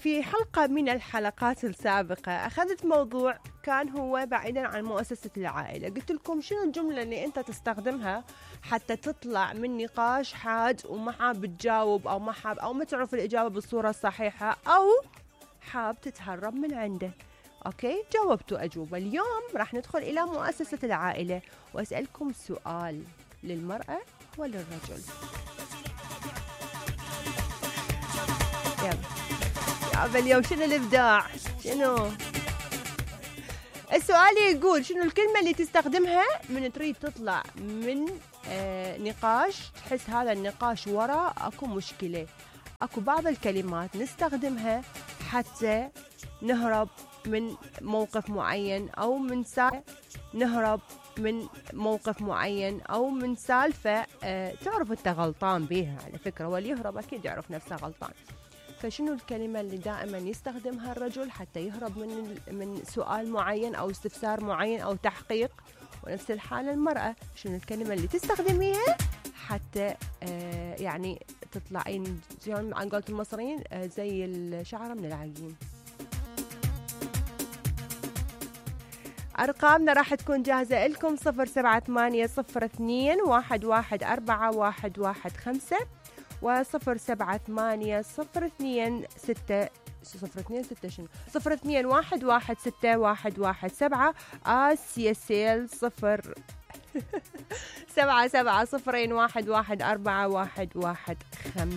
في حلقة من الحلقات السابقة أخذت موضوع كان هو بعيدا عن مؤسسة العائلة. قلت لكم شنو الجملة اللي أنت تستخدمها حتى تطلع من نقاش حاد وما حاب تجاوب أو ما تعرف الإجابة بالصورة الصحيحة أو حاب تتهرب من عنده. أوكي، جاوبتوا أجوبة. اليوم راح ندخل إلى مؤسسة العائلة وأسألكم سؤال للمرأة وللرجل. يلا اليوم شنو الإبداع؟ شنو السؤال؟ يقول شنو الكلمة اللي تستخدمها من تريد تطلع من نقاش، تحس هذا النقاش وراء أكو مشكلة. أكو بعض الكلمات نستخدمها حتى نهرب من موقف معين أو من نهرب من موقف معين أو من سالفة تعرف أنت غلطان بيها على فكرة، واللي يهرب أكيد يعرف نفسه غلطان. فشنو الكلمة اللي دائما يستخدمها الرجل حتى يهرب من سؤال معين أو استفسار معين أو تحقيق؟ ونفس الحالة المرأة، شنو الكلمة اللي تستخدميها حتى يعني تطلعين عن قولة المصريين زي الشعرة من العجين؟ أرقامنا راح تكون جاهزة لكم 0780211415 و021116 آسيا سيل 0 770211415.